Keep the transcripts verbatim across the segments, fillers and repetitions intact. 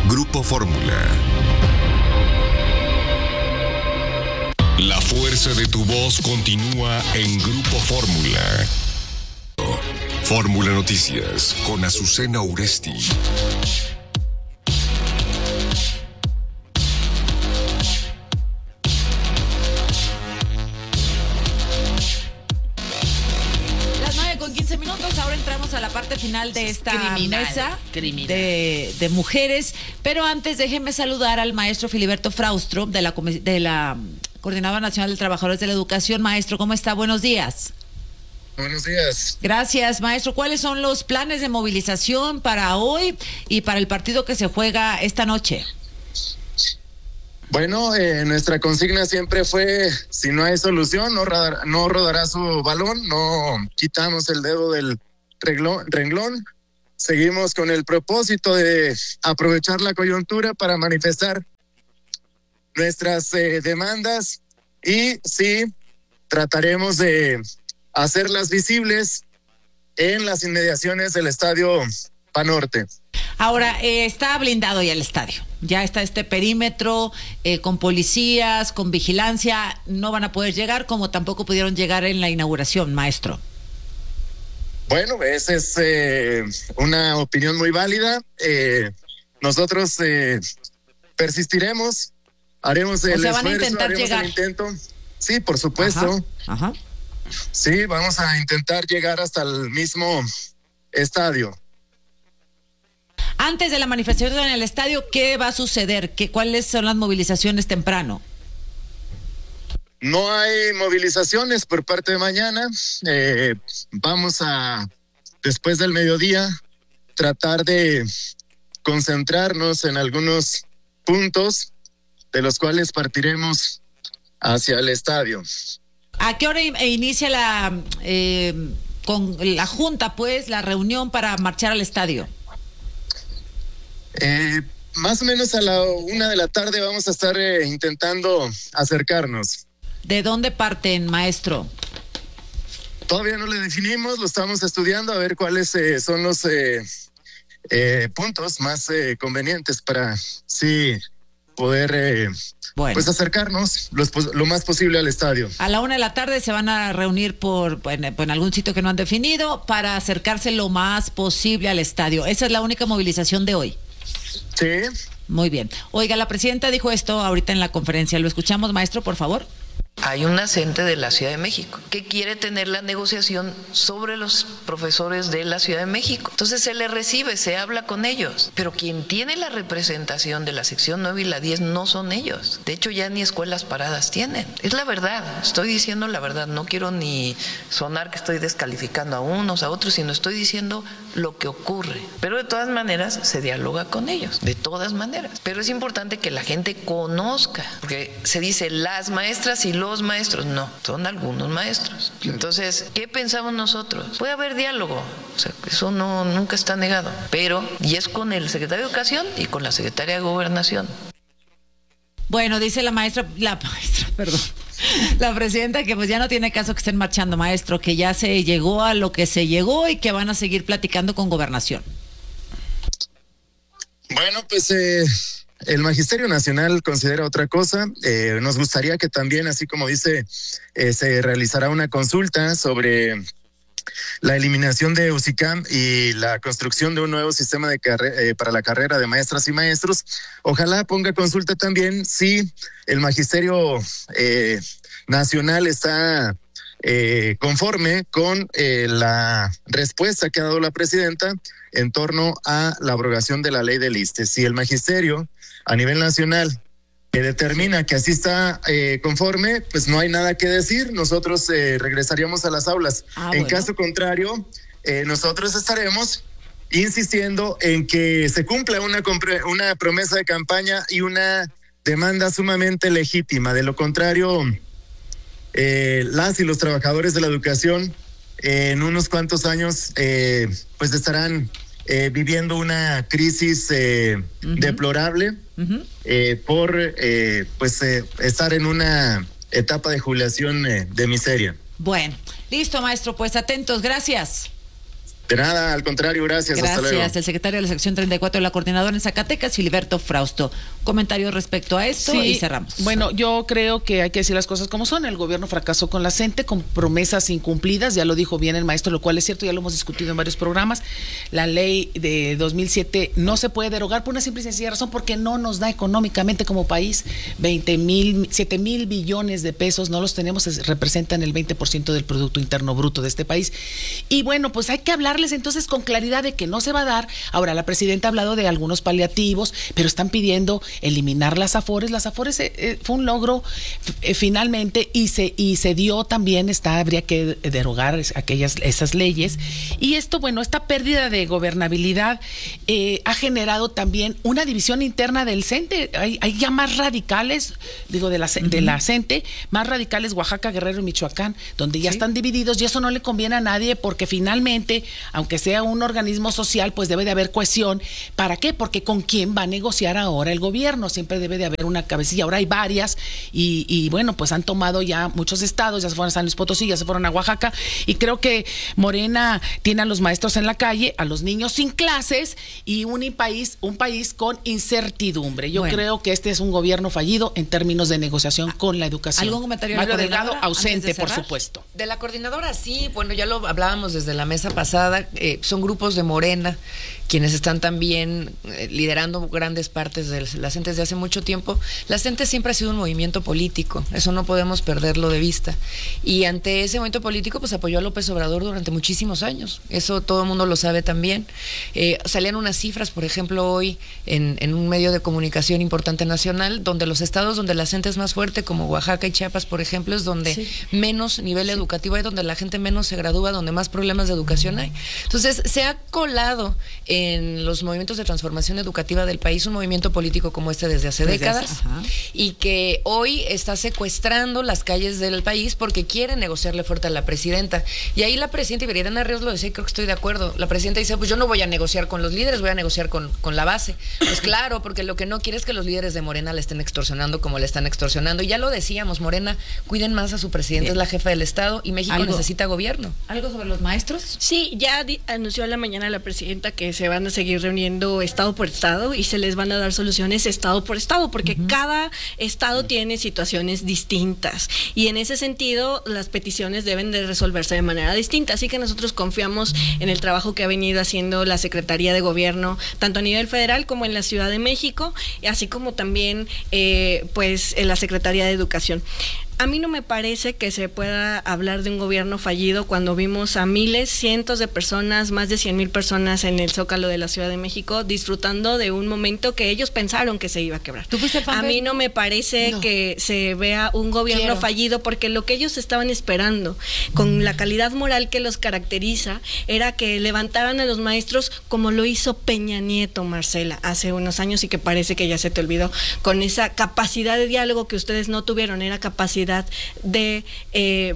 Grupo Fórmula. La fuerza de tu voz continúa en Grupo Fórmula. Fórmula Noticias con Azucena Uresti. Ahora entramos a la parte final de esta criminal, mesa criminal. De, de mujeres, pero antes déjenme saludar al maestro Filiberto Fraustro de la, de la Coordinadora Nacional de Trabajadores de la Educación. Maestro, ¿cómo está? Buenos días. Buenos días. Gracias, maestro. ¿Cuáles son los planes de movilización para hoy y para el partido que se juega esta noche? Bueno, eh, nuestra consigna siempre fue, si no hay solución, no, rodar, no rodará su balón, no quitamos el dedo del renglón, renglón. Seguimos con el propósito de aprovechar la coyuntura para manifestar nuestras eh, demandas y sí, trataremos de hacerlas visibles en las inmediaciones del Estadio Panorte. Ahora, eh, está blindado ya el estadio, ya está este perímetro eh, con policías, con vigilancia, no van a poder llegar como tampoco pudieron llegar en la inauguración, maestro. Bueno, esa es eh, una opinión muy válida. Eh, nosotros eh, persistiremos, haremos el o sea, esfuerzo, van a intentar haremos llegar. el intento. Sí, por supuesto. Ajá, ajá. Sí, vamos a intentar llegar hasta el mismo estadio. Antes de la manifestación en el estadio, ¿qué va a suceder? ¿Qué, ¿Cuáles son las movilizaciones temprano? No hay movilizaciones por parte de mañana. Eh, vamos a, después del mediodía, tratar de concentrarnos en algunos puntos de los cuales partiremos hacia el estadio. ¿A qué hora inicia la, eh, con la junta, pues, la reunión para marchar al estadio? Eh, más o menos a la una de la tarde vamos a estar eh, intentando acercarnos. ¿De dónde parten, maestro? Todavía no le definimos, lo estamos estudiando a ver cuáles eh, son los eh, eh, puntos más eh, convenientes para sí poder eh, bueno. pues acercarnos lo, lo más posible al estadio. A la una de la tarde se van a reunir por, en, en algún sitio que no han definido para acercarse lo más posible al estadio. Esa es la única movilización de hoy. Sí. Muy bien. Oiga, la presidenta dijo esto ahorita en la conferencia. ¿Lo escuchamos, maestro, por favor? Hay un ente de la Ciudad de México que quiere tener la negociación sobre los profesores de la Ciudad de México. Entonces se les recibe, se habla con ellos. Pero quien tiene la representación de la sección nueve y la diez no son ellos. De hecho, ya ni escuelas paradas tienen. Es la verdad, estoy diciendo la verdad. No quiero ni sonar que estoy descalificando a unos, a otros, sino estoy diciendo lo que ocurre. Pero de todas maneras se dialoga con ellos, de todas maneras. Pero es importante que la gente conozca, porque se dice las maestras y los maestros, no, son algunos maestros. Entonces, ¿qué pensamos nosotros? Puede haber diálogo, o sea, eso no nunca está negado, pero y es con el secretario de Educación y con la secretaria de Gobernación. Bueno, dice la maestra, la maestra, perdón, la presidenta que pues ya no tiene caso que estén marchando, maestro, que ya se llegó a lo que se llegó y que van a seguir platicando con Gobernación. Bueno, pues eh, el Magisterio Nacional considera otra cosa. Eh, nos gustaría que también, así como dice, eh, se realizará una consulta sobre la eliminación de UCICAM y la construcción de un nuevo sistema de carre- eh, para la carrera de maestras y maestros. Ojalá ponga consulta también si el Magisterio eh, Nacional está eh, conforme con eh, la respuesta que ha dado la presidenta en torno a la abrogación de la ley del ISSSTE. Si el Magisterio a nivel nacional que determina que así está eh, conforme, pues no hay nada que decir, nosotros eh, regresaríamos a las aulas. Ah, en bueno. caso contrario, eh, nosotros estaremos insistiendo en que se cumpla una, compre- una promesa de campaña y una demanda sumamente legítima. De lo contrario, eh, las y los trabajadores de la educación eh, en unos cuantos años eh, pues estarán eh, viviendo una crisis eh, uh-huh. deplorable. Uh-huh. Eh, por eh, pues eh, estar en una etapa de jubilación eh, de miseria. Bueno, listo, maestro, pues atentos, gracias. De nada, al contrario, gracias. Gracias. Hasta luego. El secretario de la sección treinta y cuatro de la coordinadora en Zacatecas, Filiberto Frausto. Comentarios respecto a esto sí, y cerramos. Bueno, yo creo que hay que decir las cosas como son. El gobierno fracasó con la CENTE, con promesas incumplidas, ya lo dijo bien el maestro, lo cual es cierto, ya lo hemos discutido en varios programas. La ley de dos mil siete no se puede derogar por una simple y sencilla razón, porque no nos da económicamente como país veinte mil, siete mil billones de pesos, no los tenemos, representan el veinte por ciento del Producto Interno Bruto de este país. Y bueno, pues hay que hablarles entonces con claridad de que no se va a dar. Ahora, la presidenta ha hablado de algunos paliativos, pero están pidiendo eliminar las afores. Las afores eh, eh, fue un logro eh, finalmente y se y se dio también, está habría que derogar aquellas esas leyes. Y esto, bueno, esta pérdida de gobernabilidad eh, ha generado también una división interna del CENTE. Hay, hay ya más radicales, digo, de la, uh-huh. de la CENTE, más radicales Oaxaca, Guerrero y Michoacán, donde ya ¿sí? están divididos, y eso no le conviene a nadie, porque finalmente, aunque sea un organismo social, pues debe de haber cohesión. ¿Para qué? Porque ¿con quién va a negociar ahora el gobierno? Siempre debe de haber una cabecilla. Ahora hay varias y, y bueno, pues han tomado ya muchos estados, ya se fueron a San Luis Potosí, ya se fueron a Oaxaca, y creo que Morena tiene a los maestros en la calle, a los niños sin clases y un país, un país con incertidumbre. Yo bueno. creo que este es un gobierno fallido en términos de negociación con la educación. ¿Algún comentario? Mario Delgado, ausente, de por supuesto. De la coordinadora, sí, bueno, ya lo hablábamos desde la mesa pasada, eh, son grupos de Morena quienes están también eh, liderando grandes partes de la CENTE desde hace mucho tiempo. La CENTE siempre ha sido un movimiento político, eso no podemos perderlo de vista. Y ante ese movimiento político, pues apoyó a López Obrador durante muchísimos años. Eso todo el mundo lo sabe también. Eh, salían unas cifras, por ejemplo, hoy en, en un medio de comunicación importante nacional, donde los estados donde la CENTE es más fuerte, como Oaxaca y Chiapas, por ejemplo, es donde sí. menos nivel sí. educativo hay, donde la gente menos se gradúa, donde más problemas de educación hay. Entonces, se ha colado en los movimientos de transformación educativa del país un movimiento político como este desde hace desde décadas hace, y que hoy está secuestrando las calles del país porque quiere negociarle fuerte a la presidenta. Y ahí la presidenta Viridiana Ríos lo decía, creo que estoy de acuerdo. La presidenta dice, pues yo no voy a negociar con los líderes, voy a negociar con, con la base. Pues claro, porque lo que no quiere es que los líderes de Morena le estén extorsionando como le están extorsionando. Y ya lo decíamos, Morena, cuiden más a su presidenta, es la jefa del Estado y México ¿Algo, necesita gobierno. ¿Algo sobre los maestros? Sí, ya di- anunció a la mañana la presidenta que se van a seguir reuniendo estado por estado y se les van a dar soluciones estado por estado, porque uh-huh. cada estado tiene situaciones distintas y en ese sentido las peticiones deben de resolverse de manera distinta, así que nosotros confiamos en el trabajo que ha venido haciendo la Secretaría de Gobierno, tanto a nivel federal como en la Ciudad de México, así como también eh, pues en la Secretaría de Educación. A mí no me parece que se pueda hablar de un gobierno fallido cuando vimos a miles, cientos de personas, más de cien mil personas en el Zócalo de la Ciudad de México disfrutando de un momento que ellos pensaron que se iba a quebrar. ¿Tú fuiste fan a mí no me parece no. que se vea un gobierno Quiero. fallido, porque lo que ellos estaban esperando, con la calidad moral que los caracteriza, era que levantaran a los maestros como lo hizo Peña Nieto, Marcela, hace unos años, y que parece que ya se te olvidó, con esa capacidad de diálogo que ustedes no tuvieron, era capacidad de, eh,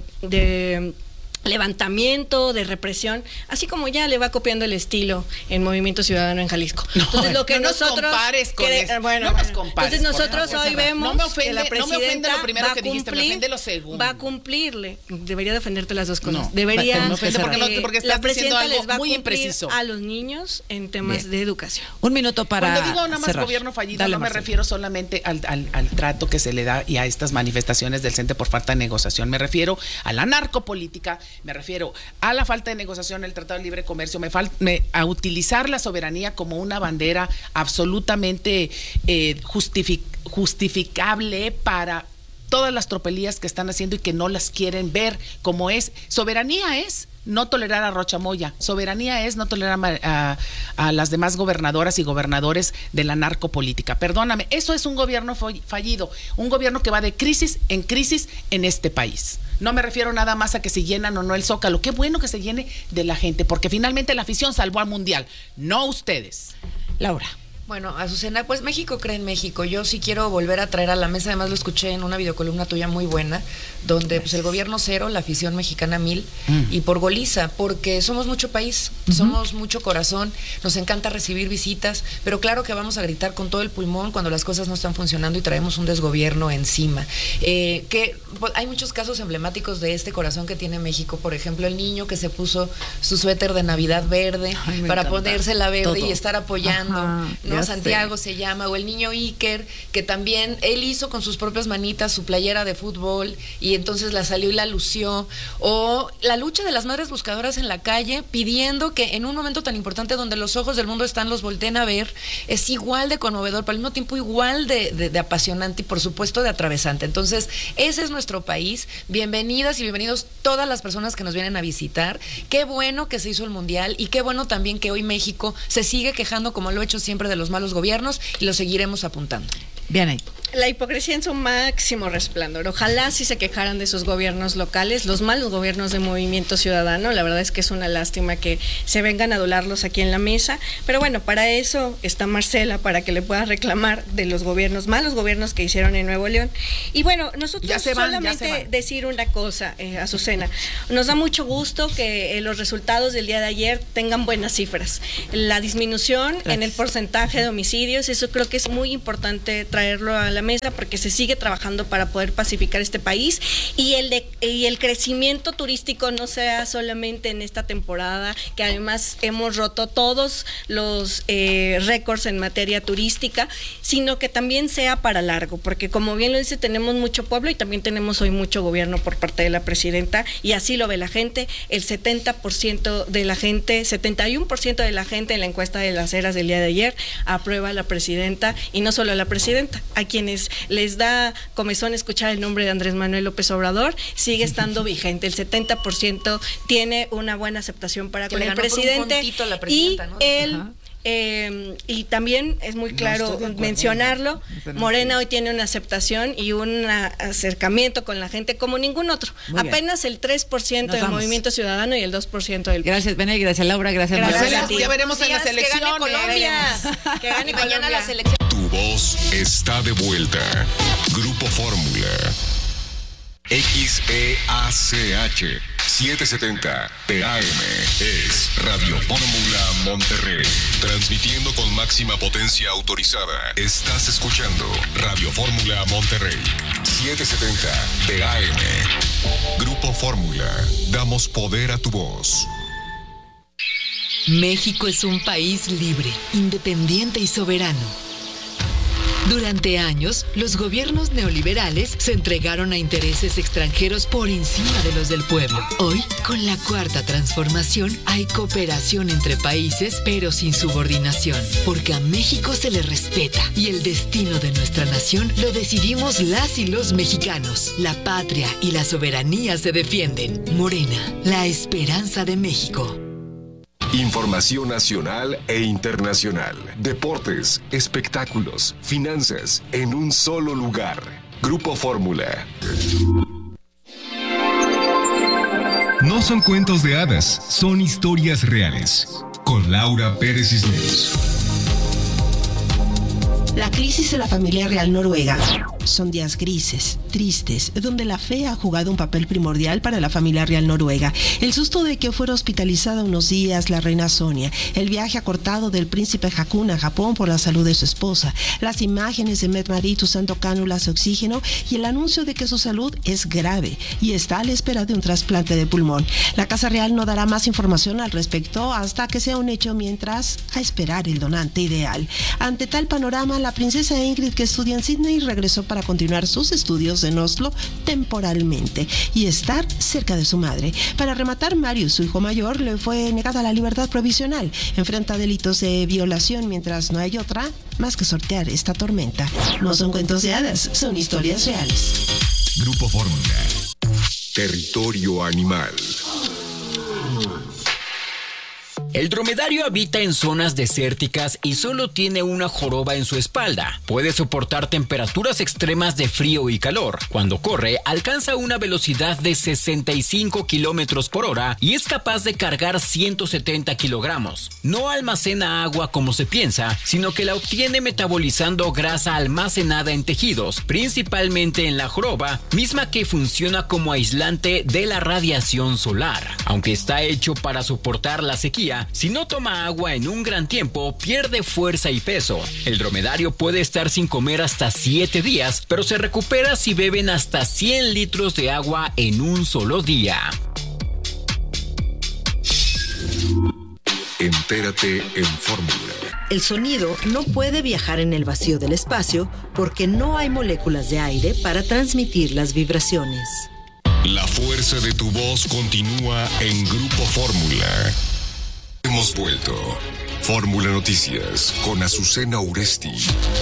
de levantamiento, de represión, así como ya le va copiando el estilo en Movimiento Ciudadano en Jalisco. No, entonces lo que no nos nosotros compares con que, eso. Bueno, no nos compares, entonces nosotros hoy vemos no me ofende, que la presidenta no me ofende lo primero va que dijiste, cumplir, me ofende lo segundo. va a cumplirle, debería defenderte las dos cosas. No, debería me ofende porque, no, porque estás la presidenta algo les va muy a cumplir impreciso a los niños en temas Bien. de educación. Un minuto para Cuando digo nada más cerrar. gobierno fallido, Dale, no me Marcelo. refiero solamente al, al, al trato que se le da y a estas manifestaciones del CENTE por falta de negociación. Me refiero a la narcopolítica, me refiero a la falta de negociación, el Tratado de Libre Comercio, me falta a utilizar la soberanía como una bandera absolutamente eh, justific, justificable para todas las tropelías que están haciendo y que no las quieren ver como es. Soberanía es no tolerar a Rocha Moya, soberanía es no tolerar a, a, a las demás gobernadoras y gobernadores de la narcopolítica. Perdóname, eso es un gobierno fallido, un gobierno que va de crisis en crisis en este país. No me refiero nada más a que se llenan o no el Zócalo, qué bueno que se llene de la gente, porque finalmente la afición salvó al Mundial, no ustedes. Laura. Bueno, Azucena, pues México cree en México. Yo sí quiero volver a traer a la mesa, además lo escuché en una videocolumna tuya muy buena, donde pues el gobierno cero, la afición mexicana mil, mm. y por goliza, porque somos mucho país, uh-huh. somos mucho corazón, nos encanta recibir visitas, pero claro que vamos a gritar con todo el pulmón cuando las cosas no están funcionando y traemos un desgobierno encima. Eh, que pues, hay muchos casos emblemáticos de este corazón que tiene México, por ejemplo, el niño que se puso su suéter de Navidad verde Ay, para encanta. ponérsela verde todo. y estar apoyando, Ajá, ¿no? Santiago sé. se llama, o el niño Iker, que también él hizo con sus propias manitas su playera de fútbol y entonces la salió y la lució, o la lucha de las madres buscadoras en la calle pidiendo que en un momento tan importante donde los ojos del mundo están, los volteen a ver, es igual de conmovedor, pero al mismo tiempo igual de, de, de apasionante y por supuesto de atravesante. Entonces, ese es nuestro país. Bienvenidas y bienvenidos todas las personas que nos vienen a visitar. Qué bueno que se hizo el Mundial y qué bueno también que hoy México se sigue quejando, como lo he hecho siempre, de los malos gobiernos, y lo seguiremos apuntando. Bien ahí. La hipocresía en su máximo resplandor. Ojalá si se quejaran de sus gobiernos locales, los malos gobiernos de Movimiento Ciudadano. La verdad es que es una lástima que se vengan a adularlos aquí en la mesa. Pero bueno, para eso está Marcela, para que le pueda reclamar de los gobiernos, malos gobiernos que hicieron en Nuevo León. Y bueno, nosotros van, solamente decir una cosa, eh, Azucena. Nos da mucho gusto que eh, los resultados del día de ayer tengan buenas cifras. La disminución Gracias. en el porcentaje de homicidios, eso creo que es muy importante traerlo a la mesa porque se sigue trabajando para poder pacificar este país y el de, y el crecimiento turístico no sea solamente en esta temporada, que además hemos roto todos los eh, récords en materia turística, sino que también sea para largo, porque como bien lo dice, tenemos mucho pueblo y también tenemos hoy mucho gobierno por parte de la presidenta, y así lo ve la gente. El setenta por ciento de la gente, setenta y uno por ciento de la gente en la encuesta de las Heras del día de ayer aprueba a la presidenta, y no solo a la presidenta, a quienes les da comezón escuchar el nombre de Andrés Manuel López Obrador, sigue estando vigente. El setenta por ciento tiene una buena aceptación para que con el presidente la y ¿no? él Eh, y también es muy claro no mencionarlo, Morena hoy tiene una aceptación y un acercamiento con la gente como ningún otro. Muy Apenas bien. El tres por ciento del Movimiento Ciudadano y el dos por ciento del... Gracias, Bene, gracias, Laura, gracias, gracias Marcela. Ya veremos en las elecciones. Que gane Colombia. Que gane mañana las elecciones. Tu voz está de vuelta. Grupo Fórmula. X E A C H setecientos setenta T A M es Radio Fórmula Monterrey. Transmitiendo con máxima potencia autorizada. Estás escuchando Radio Fórmula Monterrey. setecientos setenta T A M. Grupo Fórmula. Damos poder a tu voz. México es un país libre, independiente y soberano. Durante años, los gobiernos neoliberales se entregaron a intereses extranjeros por encima de los del pueblo. Hoy, con la cuarta transformación, hay cooperación entre países, pero sin subordinación, porque a México se le respeta y el destino de nuestra nación lo decidimos las y los mexicanos. La patria y la soberanía se defienden. Morena, la esperanza de México. Información nacional e internacional. Deportes, espectáculos, finanzas, en un solo lugar. Grupo Fórmula. No son cuentos de hadas, son historias reales. Con Laura Pérez Cisneros. La crisis de la familia real noruega. Son días grises, tristes, donde la fe ha jugado un papel primordial para la familia real noruega. El susto de que fuera hospitalizada unos días la reina Sonia, el viaje acortado del príncipe Haakon a Japón por la salud de su esposa, las imágenes de Mette-Marit usando cánulas de oxígeno y el anuncio de que su salud es grave y está a la espera de un trasplante de pulmón. La Casa Real no dará más información al respecto hasta que sea un hecho, mientras a esperar el donante ideal. Ante tal panorama, la princesa Ingrid, que estudia en Sydney, regresó para continuar sus estudios en Oslo temporalmente y estar cerca de su madre. Para rematar, Marius, su hijo mayor, le fue negada la libertad provisional. Enfrenta delitos de violación, mientras no hay otra más que sortear esta tormenta. No son cuentos de hadas, son historias reales. Grupo Fórmula. Territorio Animal. El dromedario habita en zonas desérticas y solo tiene una joroba en su espalda. Puede soportar temperaturas extremas de frío y calor. Cuando corre, alcanza una velocidad de sesenta y cinco kilómetros por hora y es capaz de cargar ciento setenta kilogramos. No almacena agua como se piensa, sino que la obtiene metabolizando grasa almacenada en tejidos, principalmente en la joroba, misma que funciona como aislante de la radiación solar. Aunque está hecho para soportar la sequía, si no toma agua en un gran tiempo, pierde fuerza y peso. El dromedario puede estar sin comer hasta siete días, pero se recupera si beben hasta cien litros de agua en un solo día. Entérate en Fórmula. El sonido no puede viajar en el vacío del espacio porque no hay moléculas de aire para transmitir las vibraciones. La fuerza de tu voz continúa en Grupo Fórmula. Hemos vuelto. Fórmula Noticias con Azucena Uresti.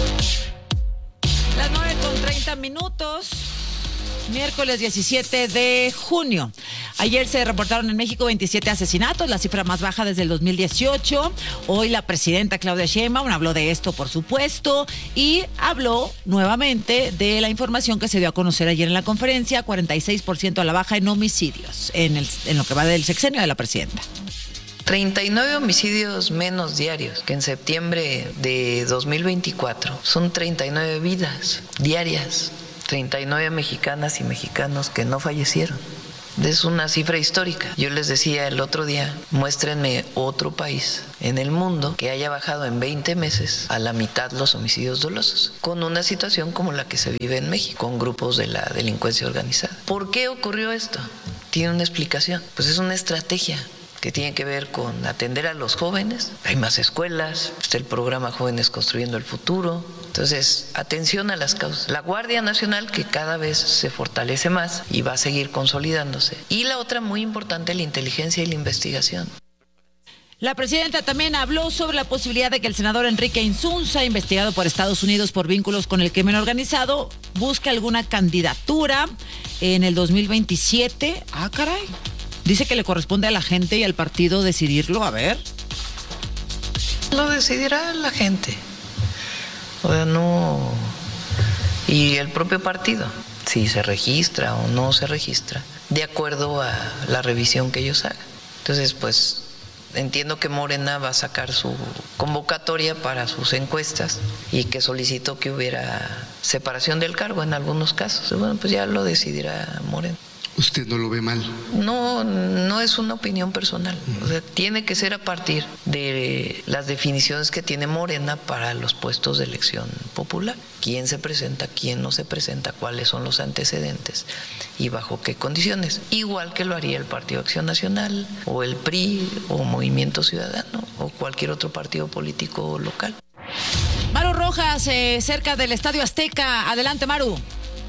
Las nueve con treinta minutos. Miércoles diecisiete de junio. Ayer se reportaron en México veintisiete asesinatos, la cifra más baja desde el dos mil dieciocho. Hoy la presidenta Claudia Sheinbaum habló de esto, por supuesto, y habló nuevamente de la información que se dio a conocer ayer en la conferencia, cuarenta y seis por ciento a la baja en homicidios en, el, en lo que va del sexenio de la presidenta. treinta y nueve homicidios menos diarios que en septiembre de dos mil veinticuatro. Son treinta y nueve vidas diarias. treinta y nueve mexicanas y mexicanos que no fallecieron. Es una cifra histórica. Yo les decía el otro día, muéstrenme otro país en el mundo que haya bajado en veinte meses a la mitad los homicidios dolosos, con una situación como la que se vive en México, con grupos de la delincuencia organizada. ¿Por qué ocurrió esto? Tiene una explicación. Pues es una estrategia que tiene que ver con atender a los jóvenes. Hay más escuelas, está el programa Jóvenes Construyendo el Futuro. Entonces, atención a las causas. La Guardia Nacional, que cada vez se fortalece más y va a seguir consolidándose. Y la otra muy importante, la inteligencia y la investigación. La presidenta también habló sobre la posibilidad de que el senador Enrique Insunza, investigado por Estados Unidos por vínculos con el crimen organizado, busque alguna candidatura en el dos mil veintisiete. Ah, caray. Dice que le corresponde a la gente y al partido decidirlo. A ver. Lo decidirá la gente. O sea, no. Y el propio partido, si se registra o no se registra, de acuerdo a la revisión que ellos hagan. Entonces, pues, entiendo que Morena va a sacar su convocatoria para sus encuestas y que solicitó que hubiera separación del cargo en algunos casos. Y bueno, pues ya lo decidirá Morena. ¿Usted no lo ve mal? No, no es una opinión personal. O sea, tiene que ser a partir de las definiciones que tiene Morena para los puestos de elección popular. ¿Quién se presenta, quién no se presenta, cuáles son los antecedentes y bajo qué condiciones? Igual que lo haría el Partido Acción Nacional o el P R I o Movimiento Ciudadano o cualquier otro partido político local. Maru Rojas, eh, cerca del Estadio Azteca. Adelante, Maru.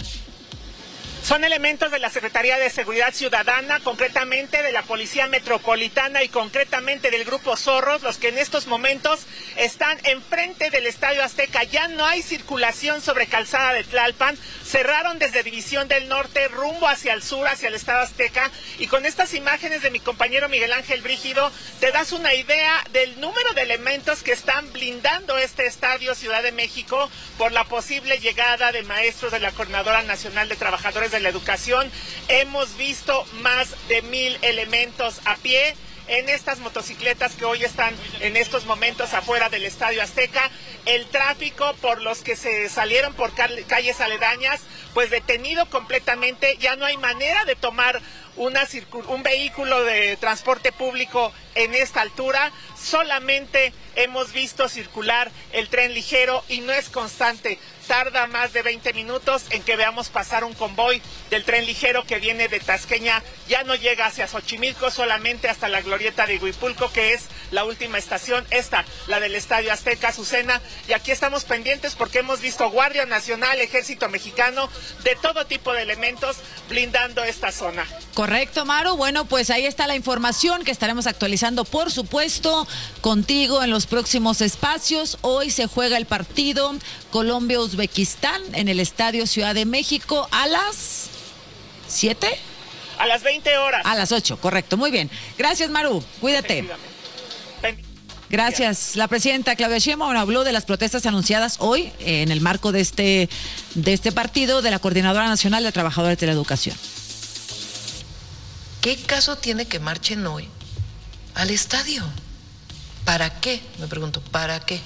Son elementos de la Secretaría de Seguridad Ciudadana, concretamente de la Policía Metropolitana y concretamente del Grupo Zorros, los que en estos momentos están enfrente del Estadio Azteca. Ya no hay circulación sobre Calzada de Tlalpan, cerraron desde División del Norte rumbo hacia el sur, hacia el Estadio Azteca, y con estas imágenes de mi compañero Miguel Ángel Brígido, te das una idea del número de elementos que están blindando este estadio Ciudad de México por la posible llegada de maestros de la Coordinadora Nacional de Trabajadores de la Educación. Hemos visto más de mil elementos a pie en estas motocicletas que hoy están en estos momentos afuera del Estadio Azteca. El tráfico por los que se salieron por calles aledañas, pues detenido completamente. Ya no hay manera de tomar una un vehículo de transporte público en esta altura. Solamente hemos visto circular el tren ligero y no es constante. Tarda más de veinte minutos en que veamos pasar un convoy del tren ligero que viene de Tasqueña. Ya no llega hacia Xochimilco, solamente hasta la glorieta de Huipulco, que es la última estación, esta, la del Estadio Azteca, Azucena. Y aquí estamos pendientes porque hemos visto Guardia Nacional, Ejército Mexicano, de todo tipo de elementos blindando esta zona. Correcto, Maru. Bueno, pues ahí está la información que estaremos actualizando, por supuesto, contigo en los próximos espacios. Hoy se juega el partido Colombia-Uzbekistán en el Estadio Ciudad de México a las siete. A las veinte horas. A las ocho, correcto. Muy bien. Gracias, Maru. Cuídate. Gracias. La presidenta Claudia Sheinbaum habló de las protestas anunciadas hoy eh, en el marco de este, de este partido de la Coordinadora Nacional de Trabajadores de la Educación. ¿Qué caso tiene que marchen hoy al estadio? ¿Para qué? Me pregunto, ¿para qué?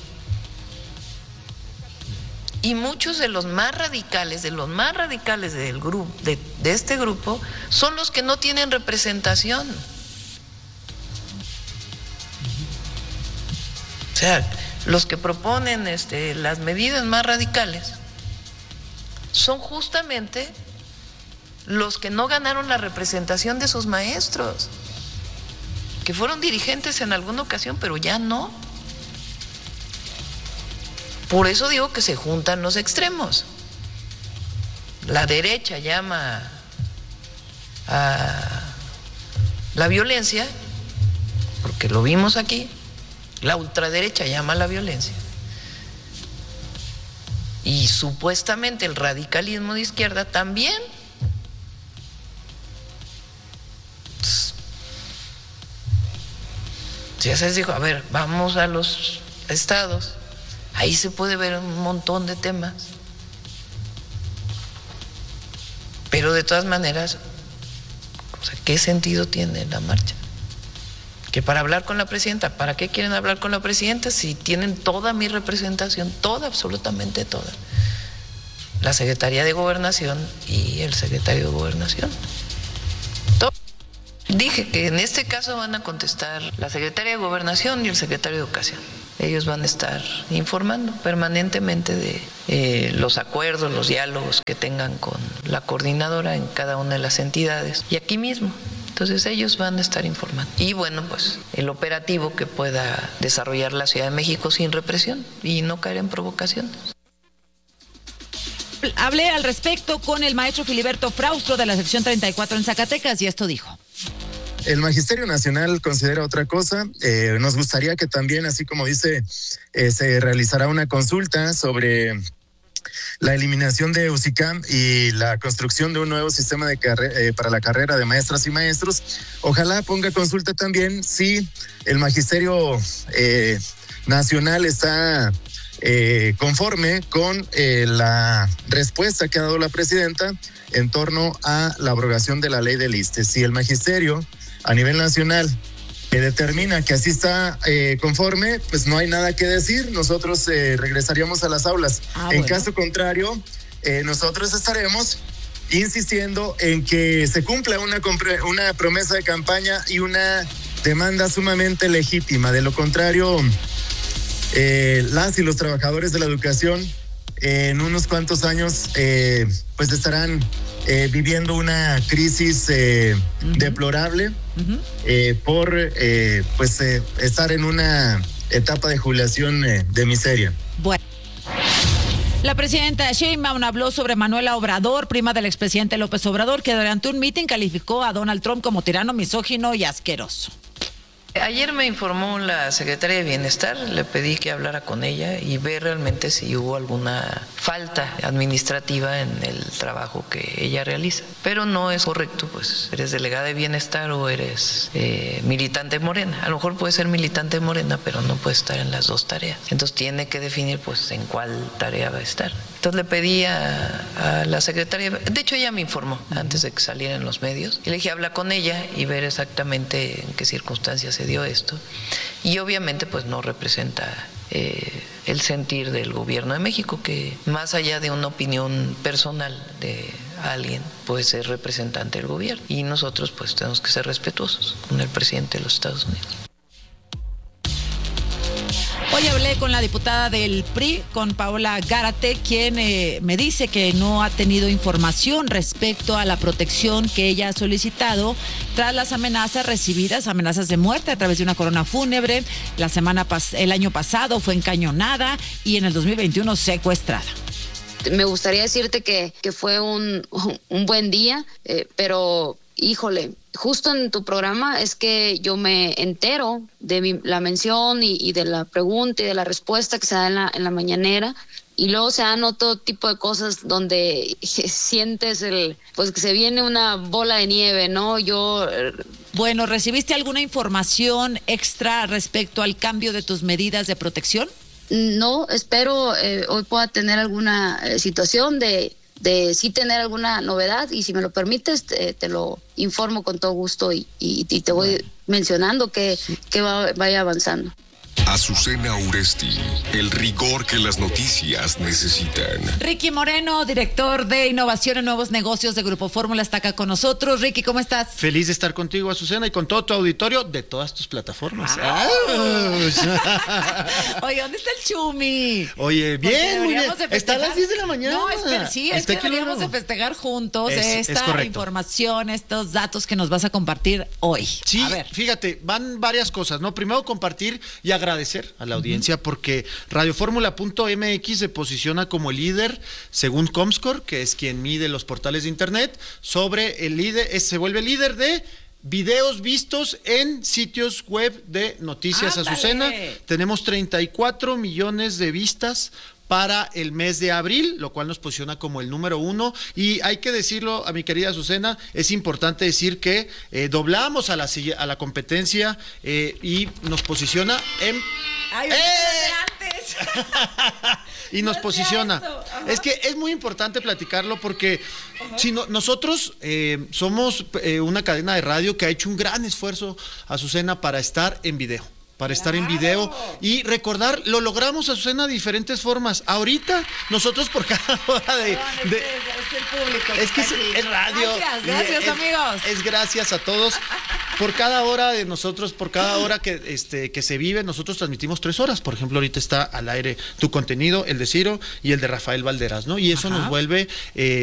Y muchos de los más radicales, de los más radicales del grupo, de, de este grupo, son los que no tienen representación. O sea, los que proponen este, las medidas más radicales son justamente los que no ganaron la representación de sus maestros, que fueron dirigentes en alguna ocasión, pero ya no. Por eso digo que se juntan los extremos. La derecha llama a la violencia, porque lo vimos aquí. La ultraderecha llama a la violencia. Y supuestamente el radicalismo de izquierda también. Ya se les dijo, a ver, vamos a los estados. Ahí se puede ver un montón de temas. Pero de todas maneras, o sea, ¿qué sentido tiene la marcha? Que para hablar con la presidenta, ¿para qué quieren hablar con la presidenta si tienen toda mi representación, toda, absolutamente toda? La Secretaría de Gobernación y el secretario de Gobernación. Todo. Dije que en este caso van a contestar la Secretaría de Gobernación y el secretario de Educación. Ellos van a estar informando permanentemente de eh, los acuerdos, los diálogos que tengan con la coordinadora en cada una de las entidades y aquí mismo. Entonces ellos van a estar informando. Y bueno, pues el operativo que pueda desarrollar la Ciudad de México sin represión y no caer en provocaciones. Hablé al respecto con el maestro Filiberto Fraustro de la sección treinta y cuatro en Zacatecas y esto dijo. El Magisterio Nacional considera otra cosa. Eh, nos gustaría que también, así como dice, eh, se realizará una consulta sobre la eliminación de UCICAM y la construcción de un nuevo sistema de carre- eh, para la carrera de maestras y maestros. Ojalá ponga consulta también si el Magisterio eh, Nacional está eh, conforme con eh, la respuesta que ha dado la presidenta en torno a la abrogación de la ley del ISSSTE. Si el Magisterio a nivel nacional que determina que así está eh, conforme, pues no hay nada que decir, nosotros eh, regresaríamos a las aulas. Ah, en bueno. Caso contrario, eh, nosotros estaremos insistiendo en que se cumpla una, una promesa de campaña y una demanda sumamente legítima. De lo contrario, eh, las y los trabajadores de la educación eh, en unos cuantos años eh, pues estarán Eh, viviendo una crisis eh, uh-huh. deplorable uh-huh. eh, por eh, pues eh, estar en una etapa de jubilación eh, de miseria. Bueno. La presidenta Sheinbaum habló sobre Manuela Obrador, prima del expresidente López Obrador, que durante un mitin calificó a Donald Trump como tirano, misógino y asqueroso. Ayer me informó la secretaria de Bienestar, le pedí que hablara con ella y ver realmente si hubo alguna falta administrativa en el trabajo que ella realiza. Pero no es correcto, pues eres delegada de Bienestar o eres eh, militante de Morena. A lo mejor puedes ser militante de Morena, pero no puedes estar en las dos tareas. Entonces tiene que definir pues en cuál tarea va a estar. Entonces le pedí a, a la secretaria, de hecho ella me informó antes de que saliera en los medios, y le dije habla con ella y ver exactamente en qué circunstancias se dio esto. Y obviamente pues no representa eh, el sentir del gobierno de México, que más allá de una opinión personal de alguien, pues es representante del gobierno. Y nosotros pues tenemos que ser respetuosos con el presidente de los Estados Unidos. Hoy hablé con la diputada del P R I, con Paola Gárate, quien eh, me dice que no ha tenido información respecto a la protección que ella ha solicitado tras las amenazas recibidas, amenazas de muerte a través de una corona fúnebre. La semana pas- el año pasado fue encañonada y en el dos mil veintiuno secuestrada. Me gustaría decirte que, que fue un, un buen día, eh, pero híjole, justo en tu programa es que yo me entero de mi, la mención y, y de la pregunta y de la respuesta que se da en la, en la mañanera. Y luego se dan otro tipo de cosas donde sientes el, pues que se viene una bola de nieve, ¿no? Yo... Bueno, ¿recibiste alguna información extra respecto al cambio de tus medidas de protección? No, espero eh, hoy pueda tener alguna eh, situación de, de sí tener alguna novedad, y si me lo permites te, te lo informo con todo gusto y, y, y te voy bueno. mencionando que, sí. que va, vaya avanzando. Azucena Uresti, el rigor que las noticias necesitan. Ricky Moreno, director de Innovación en Nuevos Negocios de Grupo Fórmula, está acá con nosotros. Ricky, ¿cómo estás? Feliz de estar contigo, Azucena, y con todo tu auditorio de todas tus plataformas. Ah. Oye, ¿dónde está el Chumi? Oye, bien, muy bien. Está a las diez de la mañana. No, espera, sí, es está que deberíamos de festejar juntos es, esta es información, estos datos que nos vas a compartir hoy. Sí, a ver. Fíjate, van varias cosas, ¿no? Primero, compartir y agradecer a la audiencia, uh-huh. porque radio fórmula punto m x se posiciona como el líder, según Comscore, que es quien mide los portales de internet, sobre el líder, es, se vuelve líder de videos vistos en sitios web de noticias. ¡Ándale! Azucena. Tenemos treinta y cuatro millones de vistas para el mes de abril, lo cual nos posiciona como el número uno. Y hay que decirlo, a mi querida Azucena, es importante decir que eh, doblamos a la, a la competencia eh, y nos posiciona en... ¡Ay, ¡Eh! antes! Y nos no posiciona. Es que es muy importante platicarlo porque si no, nosotros eh, somos eh, una cadena de radio que ha hecho un gran esfuerzo, Azucena, para estar en video. Para estar claro. en video y recordar, lo logramos, Azucena, de diferentes formas. Ahorita, nosotros por cada hora de... Perdón, de es, es el público. Es que es, es radio. Gracias, gracias, es, amigos. Es gracias a todos. Por cada hora de nosotros, por cada hora que, este, que se vive, nosotros transmitimos tres horas. Por ejemplo, ahorita está al aire tu contenido, el de Ciro y el de Rafael Valderas, ¿no? Y eso Ajá. nos vuelve... Eh,